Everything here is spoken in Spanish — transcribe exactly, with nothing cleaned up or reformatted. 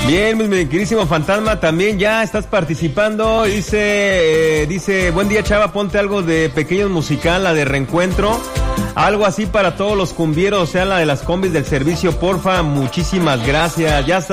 Bien, mi queridísimo fantasma, también ya estás participando. Dice, eh, dice, buen día, chava, ponte algo de Pequeños Musical, la de Reencuentro. Algo así para todos los cumbieros, o sea, la de las combis del servicio, porfa. Muchísimas gracias. Ya está.